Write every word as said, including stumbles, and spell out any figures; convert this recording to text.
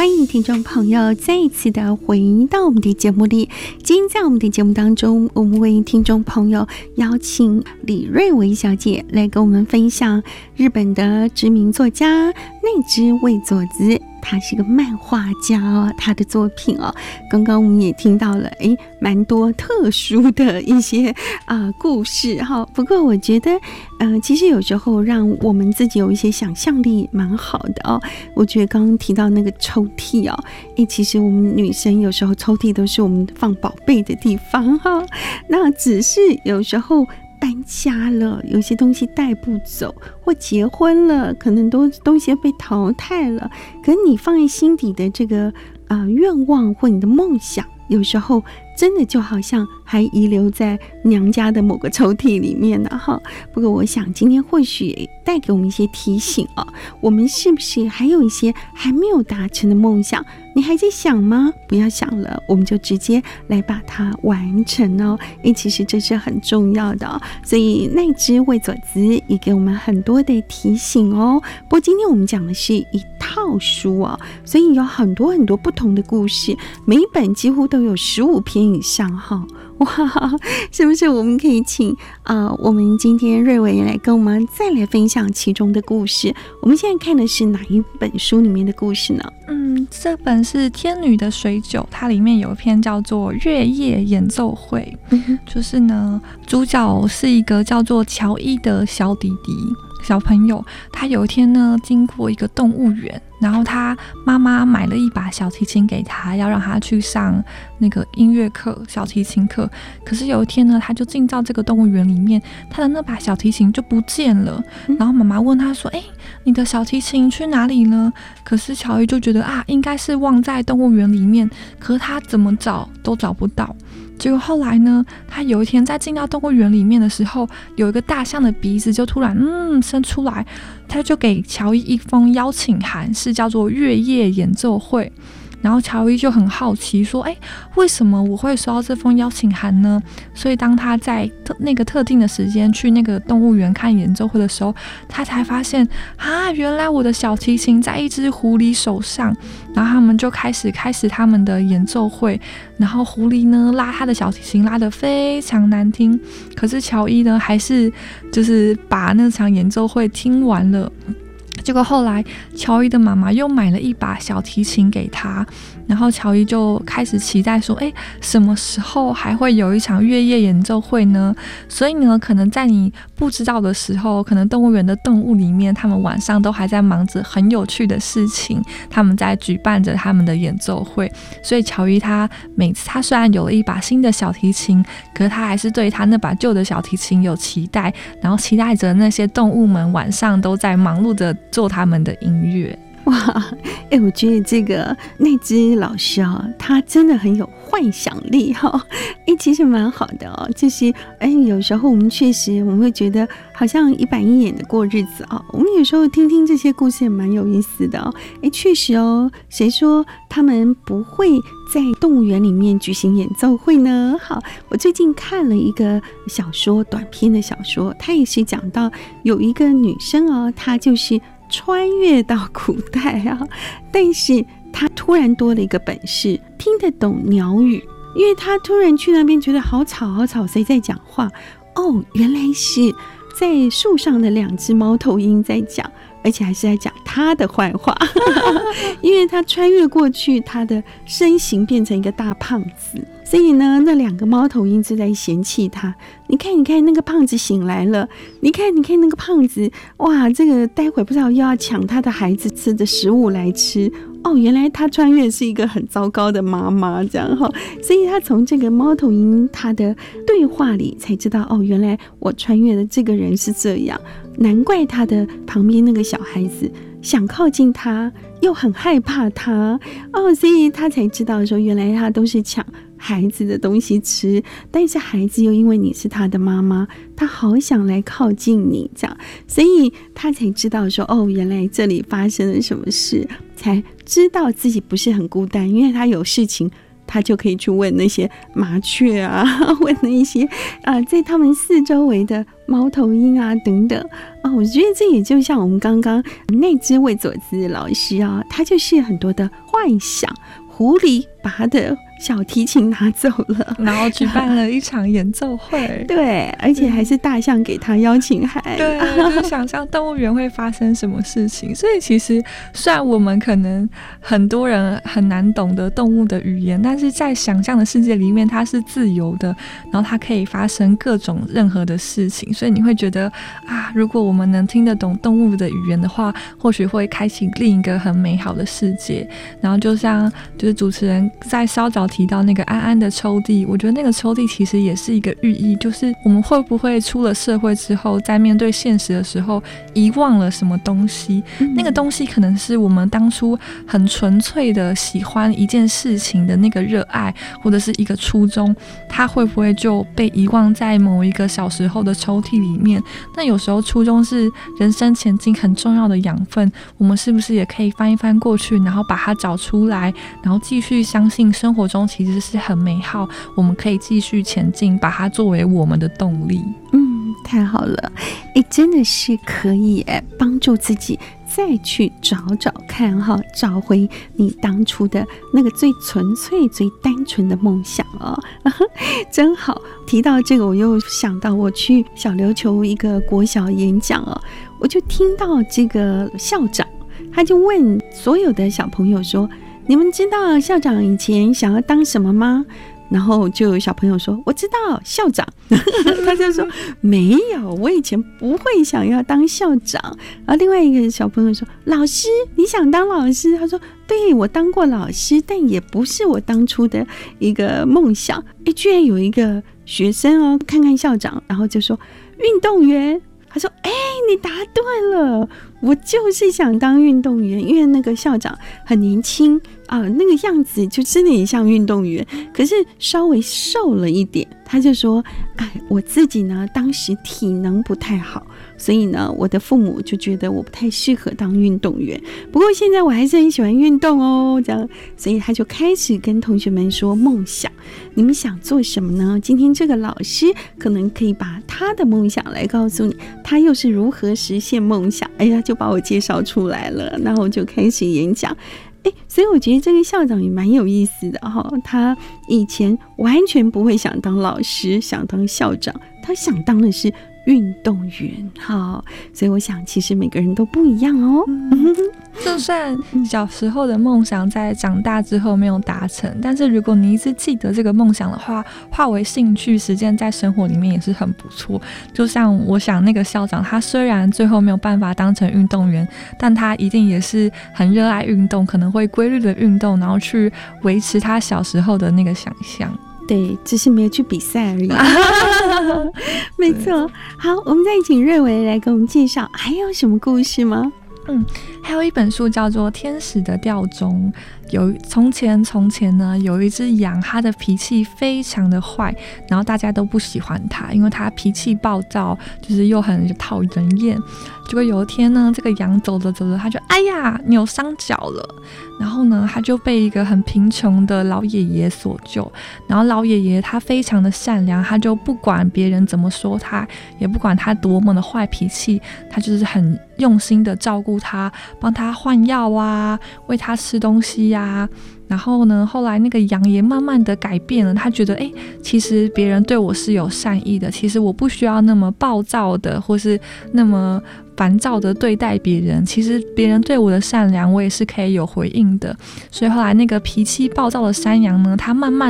欢迎听众朋友再一次的回到我们的节目里。今天在我们的节目当中，我们为听众朋友邀请李瑞维小姐来跟我们分享日本的知名作家内之卫佐子，他是个漫画家哦，他的作品哦，刚刚我们也听到了，诶，蛮多特殊的一些啊、呃、故事哈、哦。不过我觉得，呃，其实有时候让我们自己有一些想象力蛮好的哦。我觉得刚刚提到那个抽屉哦，诶，其实我们女生有时候抽屉都是我们放宝贝的地方哈、哦。那只是有时候搬家了，有些东西带不走，或结婚了，可能都东西被淘汰了。可是你放在心底的这个啊、呃、愿望或你的梦想，有时候真的就好像还遗留在娘家的某个抽屉里面呢哈。不过我想今天或许带给我们一些提醒啊，我们是不是还有一些还没有达成的梦想？你还在想吗？不要想了，我们就直接来把它完成哦。诶，其实这是很重要的哦。所以内之卫佐子也给我们很多的提醒哦。不过今天我们讲的是一套书哦，所以有很多很多不同的故事，每一本几乎都有十五篇以上哈。哇，是不是我们可以请啊、呃，我们今天瑞维来跟我们再来分享其中的故事？我们现在看的是哪一本书里面的故事呢？ 嗯，这本是《天女的水酒》，它里面有一篇叫做《月夜演奏会》，嗯、就是呢，主角是一个叫做乔伊的小弟弟。小朋友，他有一天呢，经过一个动物园，然后他妈妈买了一把小提琴给他，要让他去上那个音乐课、小提琴课。可是有一天呢，他就进到这个动物园里面，他的那把小提琴就不见了。然后妈妈问他说：“哎、欸，你的小提琴去哪里呢？”可是乔伊就觉得啊，应该是忘在动物园里面，可是他怎么找都找不到。结果后来呢，他有一天在进到动物园里面的时候，有一个大象的鼻子就突然嗯伸出来，他就给乔伊一封邀请函，是叫做月夜演奏会。然后乔伊就很好奇说：“哎，为什么我会收到这封邀请函呢？”所以当他在特那个特定的时间去那个动物园看演奏会的时候，他才发现啊，原来我的小提琴在一只狐狸手上。然后他们就开始开始他们的演奏会，然后狐狸呢拉他的小提琴拉得非常难听，可是乔伊呢还是就是把那场演奏会听完了。结果后来乔伊的妈妈又买了一把小提琴给他，然后乔伊就开始期待说，哎，什么时候还会有一场月夜演奏会呢？所以呢，可能在你不知道的时候，可能动物园的动物里面，他们晚上都还在忙着很有趣的事情，他们在举办着他们的演奏会。所以乔伊他每次他虽然有了一把新的小提琴，可是他还是对他那把旧的小提琴有期待，然后期待着那些动物们晚上都在忙碌着做他们的音乐。 哇，哎、欸，我觉得这个内之老师啊、哦，他真的很有幻想力哈、哦。哎、欸，其实蛮好的哦，就是哎、欸，有时候我们确实我们会觉得好像一板一眼的过日子啊、哦。我们有时候听听这些故事也蛮有意思的哦。哎、欸，确实哦，谁说他们不会在动物园里面举行演奏会呢？好，我最近看了一个小说，短篇的小说，它也是讲到有一个女生哦，她就是穿越到古代啊，但是他突然多了一个本事，听得懂鸟语，因为他突然去那边觉得好吵好吵，谁在讲话？哦，原来是在树上的两只猫头鹰在讲，而且还是在讲他的坏话因为他穿越过去，他的身形变成一个大胖子，所以呢，那两个猫头鹰就在嫌弃他。你看，你看那个胖子醒来了，你看，你看那个胖子，哇，这个待会不知道又要抢他的孩子吃的食物来吃。哦，原来他穿越是一个很糟糕的妈妈，这样哈。所以他从这个猫头鹰他的对话里才知道，哦，原来我穿越的这个人是这样，难怪他的旁边那个小孩子想靠近他，又很害怕他哦，所以他才知道说，原来他都是抢孩子的东西吃，但是孩子又因为你是他的妈妈，他好想来靠近你，这样，所以他才知道说，哦，原来这里发生了什么事，才知道自己不是很孤单，因为他有事情他他就可以去问那些麻雀啊，问那一些啊、呃，在他们四周围的猫头鹰啊等等啊，我觉得这也就像我们刚刚那只魏佐兹老师啊，他就是很多的幻想。狐狸把他的小提琴拿走了， 然后举办了一场演奏会。 对，而且还是大象给他邀请函。 对，就是想象动物园会发生什么事情。所以其实虽然我们可能很多人很难懂得动物的语言，但是在想象的世界里面它是自由的，然后它可以发生各种任何的事情。所以你会觉得啊，如果我们能听得懂动物的语言的话，或许会开启另一个很美好的世界。然后就像就是主持人在稍早提到那个安安的抽屉，我觉得那个抽屉其实也是一个寓意，就是我们会不会出了社会之后，在面对现实的时候遗忘了什么东西、嗯、那个东西可能是我们当初很纯粹的喜欢一件事情的那个热爱，或者是一个初衷，它会不会就被遗忘在某一个小时候的抽屉里面。那有时候初衷是人生前进很重要的养分，我们是不是也可以翻一翻过去，然后把它找出来，然后继续相信生活中其实是很美好，我们可以继续前进，把它作为我们的动力。 嗯，太好了，哎，真的是可以哎，帮助自己再去找找看哈，找回你当初的那个最纯粹、最单纯的梦想哦，真好。提到这个，我又想到我去小琉球一个国小演讲哦，我就听到这个校长，他就问所有的小朋友说：“你们知道校长以前想要当什么吗？”然后就有小朋友说：“我知道校长。”他就说：“没有，我以前不会想要当校长。”然后另外一个小朋友说：“老师，你想当老师？”他说：“对，我当过老师，但也不是我当初的一个梦想。”哎，居然有一个学生哦，看看校长，然后就说：“运动员。”他说：“哎，你答对了，我就是想当运动员，因为那个校长很年轻啊，那个样子就真的也像运动员，可是稍微瘦了一点。”他就说：“哎，我自己呢，当时体能不太好，所以呢，我的父母就觉得我不太适合当运动员。不过现在我还是很喜欢运动哦，这样，所以他就开始跟同学们说梦想，你们想做什么呢？今天这个老师可能可以把他的梦想来告诉你，他又是如何实现梦想。哎呀，就把我介绍出来了，然后我就开始演讲。”哎，所以我觉得这个校长也蛮有意思的哈、哦。他以前完全不会想当老师，想当校长，他想当的是运动员。好，所以我想其实每个人都不一样哦。 嗯、就算小时候的梦想在长大之后没有达成，但是如果你一直记得这个梦想的话，化为兴趣实践在生活里面也是很不错。就像我想那个校长，他虽然最后没有办法当成运动员，但他一定也是很热爱运动，可能会规律的运动，然后去维持他小时候的那个想象。 对，只是没有去比赛而已。没错。好，我们再请瑞维来给我们介绍还有什么故事吗？ 嗯，还有一本书叫做《天使的吊钟》。有从前从前呢，有一只羊，它的脾气非常的坏，然后大家都不喜欢它，因为它脾气暴躁，就是又很讨人厌。结果有一天呢，这个羊走着走着，它就哎呀扭伤脚了，然后呢，它就被一个很贫穷的老爷爷所救。然后老爷爷他非常的善良，他就不管别人怎么说他，也不管他多么的坏脾气，他就是很用心的照顾他，帮他换药啊，喂他吃东西啊。然后呢，后来那个羊也慢慢的改变了，他觉得哎，其实别人对我是有善意的，其实我不需要那么暴躁的，或是那么烦躁的对待别人，其实别人对我的善良我也是可以有回应的。所以后来那个脾气暴躁的山羊呢，他慢慢